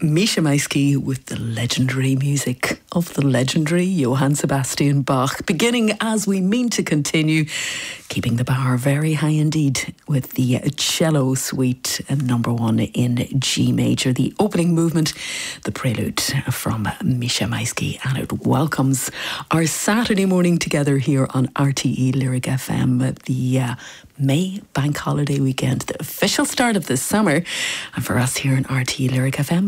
Misha Maisky with the legendary music of the legendary Johann Sebastian Bach, beginning as we mean to continue, keeping the bar very high indeed with the cello suite number 1 in G major, the opening movement, the prelude from Misha Maisky, and it welcomes our Saturday morning together here on RTE Lyric FM, the May bank holiday weekend, the official start of the summer, and for us here on RTE Lyric FM,